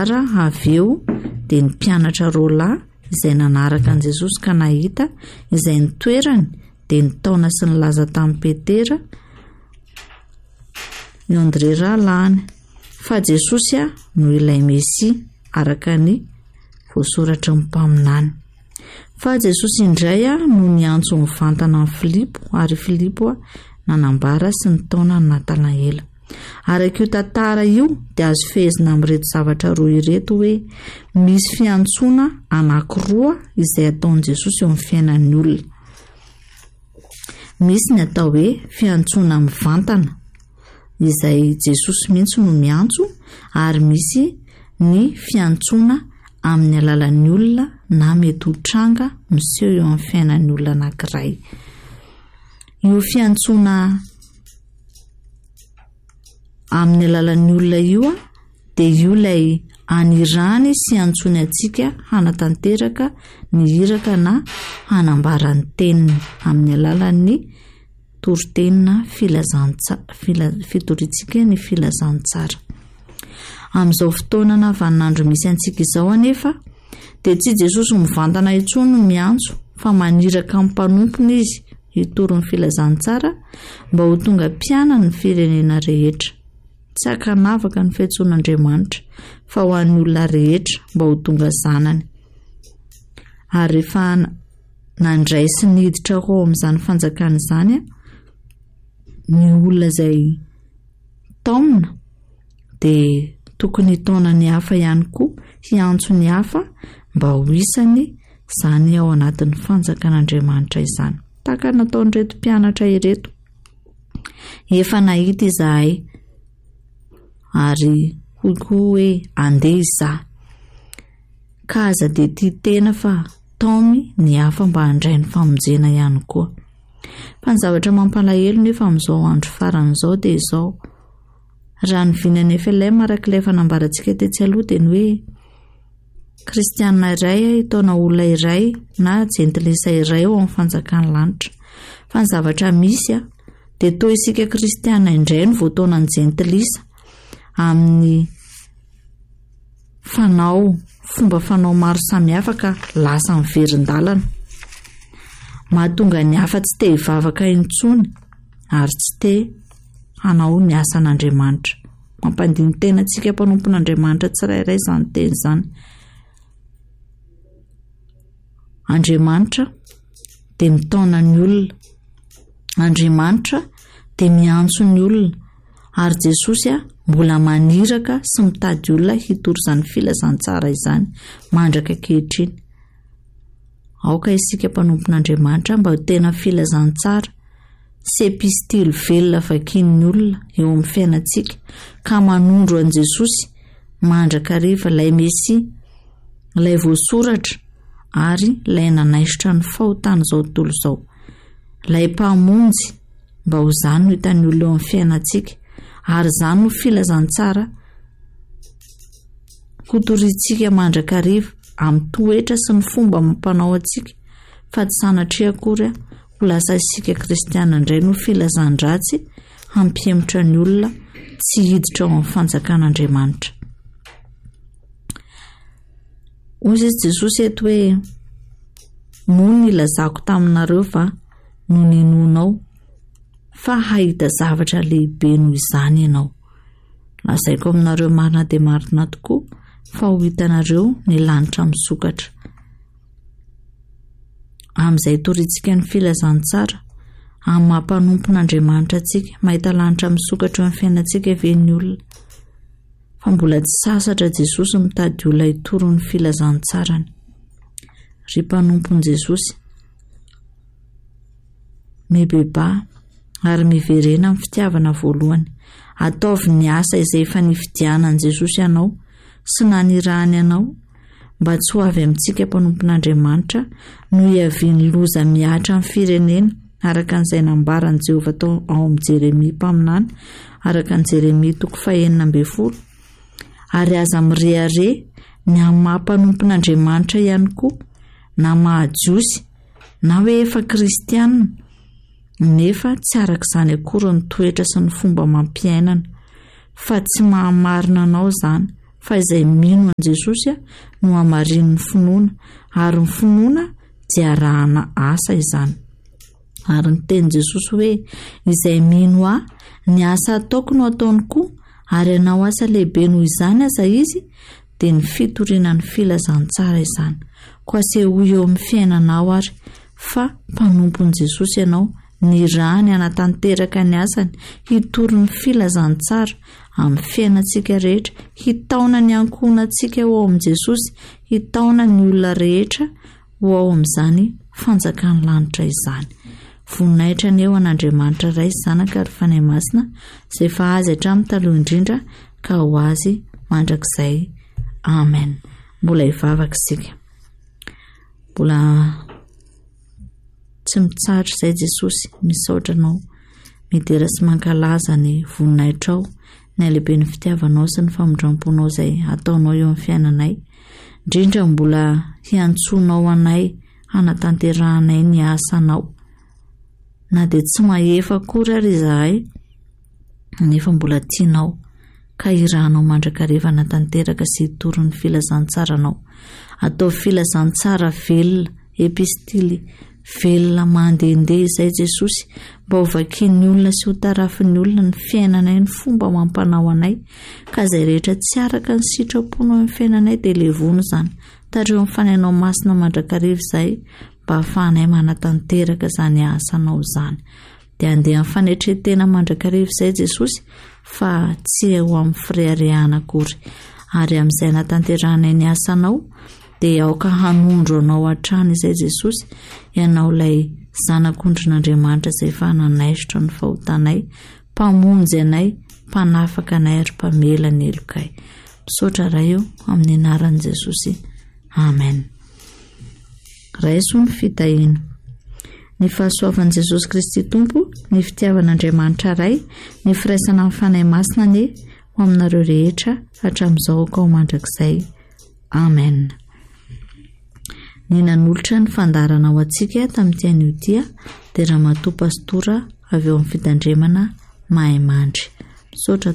nanambara avy eo dia ny mpianatra roa lahy izay nanaraka an' Jesosy ka nahita izay nitoerany dia nitaona sy nilaza tamin'i Petera i Andre rahalany fa Jesosy no ilay Mesia araka ny voasoratra ny mpaminany. Fa Jesosy indray no niantso mivantana amin'ny Filipo ary Filipo nanambara sy nitaona ny Natanaela. Araka io tantara io dia azo fehezina amin'ireto zavatra roa ireto hoe misy fiantsoana anankiroa izay ataon'i Jesosy eo amin'ny fiainan'ny olona. Misy ny atao hoe fiantsoana mivantana izay Jesosy mihitsy no miantso, ary misy ny fiantsoana amin'ny alalan'ny olona na mety ho tranga miseho eo amin'ny fiainan'ny olona anankiray. Io fiantsoana amin'ny alalan'ny olona io dia io ilay anirany sy antsony antsika hanatanteraka ny hiraka na hanambara ny teniny amin'ny alalan'ny toritenina fitoritsika ny filazantsara. Amin'izao fotoana na vaninandro misy antsika izao anefa dia tsy Jesosy mivantana intsony no miantso fa maniraka amin'ny mpanompony izy hitoro ny filazantsara mba ho tonga mpianany ny firenena rehetra. Tsy hakanavaka ny fiantsoan'Andriamanitra fa ho an'ny olona rehetra mba ho tonga zanany. Ary rehefa nandray sy niditra ao amin'izany fanjakana izany ny olona izay taona dia tokony taona ny hafa ihany koa hiantso ny hafa mba ho isany izany ao anatin'ny fanjakan'Andriamanitra izany. Tahaka nataon'ireto mpianatra ireto. Efa nahita izahay ary hoy koa hoe andeha izaho. Ka aza dia tia tena fa taomy ny hafa mba handray ny famonjena ihany koa. Fa ny zavatra mampalahelo nefa amin'izao andro farany izao dia izao. Raha ny vinany efa ilay marak'ilay fanambarantsika tetsy aloha dia ny hoe kristianina iray taona olona iray na jentilesa iray ao amin'ny fanjakan'ny lanitra. Fa ny zavatra misy dia toa isika kristianina indray no voataona ny jentilesa amin'ny fomba fanao maro samihafa ka lasa miverin-dalana. Mahatonga ny hafa tsy te hivavaka intsony ary tsy te hanao ny asan'Andriamanitra. Mampandiny tena antsika mpanompon'Andriamanitra tsirairay izany teny izany. Andriamanitra dia mitaona ny olona. Andriamanitra dia miantso ny olona. Ary Jesosy mbola maniraka sy mitady olona hitoro izany filazantsara izany mandraka ankehitriny. Aoka isika mpanompon'Andriamanitra mba ho tena filazantsara sy epistily velona vakian'ny olona eo amin'ny fiainantsika ka manondro an' Jesosy mandraka hariva ilay Mesia, ilay voasoratra ary ilay nanaisitra ny fahotana izao tontolo izao, ilay mpamonjy mba ho izany no hitan'ny olona eo amin'ny fiainantsika. Ary izany no filazantsara kotoritsika mandraka hariva amin'ny toetra sy ny fomba mampanao antsika, fa tsy sanatria akory ho lasa isika kristianina indray no filazan-dratsy hampiemotra ny olona tsy hiditra ao amin'ny fanjakan'Andriamanitra. Hoy Jesosy eto hoe noho ny ilazako taminareo va no ninonao fa hahita zavatra lehibe noho izany ianao. Lazaiko aminareo marina dia marina tokoa fa ho hitanareo ny lanitra misokatra. Amin'izay toritsika ny filazantsara amin'ny mampanompon'Andriamanitra antsika mahita lanitra misokatra eo amin'ny fiainantsika ve ny olona. Fa mbola tsy sasatra Jesosy mitady olona hitoro ny filazantsarany. Ry mpanompon'i Jesosy mibeba ary miverena amin'ny fitiavana voalohany. Ataovy ny asa izay efa nifidianan'i Jesosy ianao sy nanirahany ianao mba tsy ho avy amintsika mpanompon'Andriamanitra no hiaviany loza miatra amin'ny firenena araka an'izay nambarany Jehovah tao ao amin'ny Jeremia mpaminany araka ny Jeremia 9:40. Ary aza mirehare ny amin'ny maha-mpanompon'Andriamanitra ihany koa na mahajiosy na hoe efa kristianina nefa tsy arak'izany akory ny toetra sy ny fomba mampiainana, fa tsy mahamarina anao izany fa izay mino an Jesosy no hamarin'ny finoana, ary ny finoana dia arahana asa izany. Ary niteny Jesosy hoe, izay mino ahy, ny asa ataoko no ataony koa, ary anao asa lehibe noho izany aza izy, dia ny fitorinan'ny filazantsara izany. Koa aseho eo amin'ny fiainanao ary fa mpanompon'i Jesosy ianao, ny rany hanatanteraka ny asany, hitory ny filazantsara amin'ny fiainantsika rehetra, hitaona ny ankohonantsika ao amin'i Jesosy, hitaona ny olona rehetra ao amin'izany fanjakan'ny lanitra izany. Voninahitra ny eo an'Andriamanitra ray zanaka ary fanahy masina, izay fa azy hatramin'ny taloha indrindra ka ho azy mandrakizay. Amen. Mbola hivavaka isika. Mbola tsy mitsahatra izay Jesosy, misaotra anao, midera sy mankalaza ny voninahitrao, ny alehiben'ny fitiavanao sy ny famondram-ponao izay ataonao eo amin'ny fiainanay. Indrindra mbola hiantsonao anay, hanatanterahanay ny asanao. Na dia tsy mahefa akory ary izahay, nefa mbola tianao, ka irahanao mandrakariva hanatanteraka sy hitory ny filazantsaranao. Atao filazantsara velona, epistily velona mandehandeha izay Jesosy, mba ho vakian'ny olona sy ho tarafin'ny olona ny fiainanay, ny fomba mampanao anay, ka izay rehetra tsy araka ny sitraponao amin'ny fiainanay dia levono izany. Tareo amin'ny fanainao masina mandrakariva izay, mba hahafahanay manatanteraka izany asanao izany. Dia andeha amin'ny fanetretena mandrakariva izay Jesosy, fa tsy ho amin'ny firehariahana akory. Ary amin'izay hanatanteranay ny asanao, dia aoka hanondro anao hatrany izay Jesosy, ianao ilay zanak'ondrin'Andriamanitra izay efa nanaisitra ny fahotanay, mpamonjy anay, mpanafaka anay ary mpamela ny elokay. Misaotra ray eo amin'ny anaran'i Jesosy. Amen. Raiso ny fitahiana. Ny fahasoavan'i Jesosy Kristy Tompo, ny fitiavan'Andriamanitra ray, ny firaisana amin'ny fanahy masina ny ho aminareo rehetra hatramin'izao ka ho mandrakizay. Amen. Ny nanolotra ny fandarana ao antsika tamin'ity anio dia Ramatoa Pastora avy eo amin'ny fitandremana Mahay Mandry. Misaotra